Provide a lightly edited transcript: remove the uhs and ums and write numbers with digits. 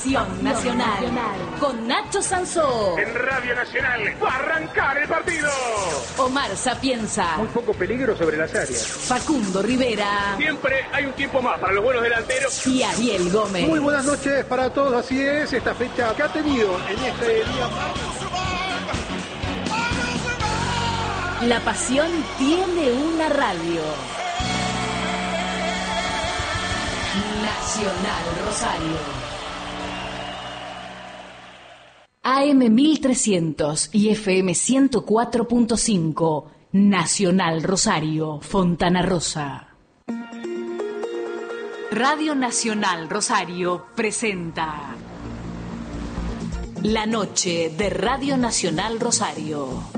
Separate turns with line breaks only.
Pasión Nacional. Con Nacho Sansó.
En Radio Nacional va a arrancar el partido.
Omar Sapienza.
Muy poco peligro sobre las áreas.
Facundo Rivera.
Siempre hay un tiempo más para los buenos delanteros.
Y Ariel Gómez.
Muy buenas noches para todos, así es, esta fecha que ha tenido en este día.
La pasión tiene una radio. Nacional Rosario. AM 1300 y FM 104.5. Nacional Rosario, Fontana Rosa. Radio Nacional Rosario presenta La Noche de Radio Nacional Rosario.